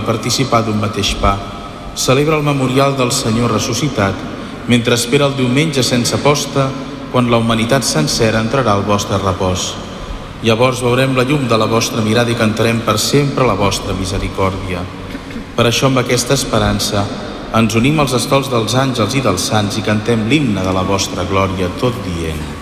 participar d'un mateix pa, celebra el memorial del Senyor ressuscitat, mentre espera el diumenge sense posta, quan la humanitat sencera entrarà al vostre repòs. Llavors veurem la llum de la vostra mirada i cantarem per sempre la vostra misericòrdia. Per això, amb aquesta esperança, ens unim als estols dels àngels i dels sants i cantem l'himne de la vostra glòria, tot dient: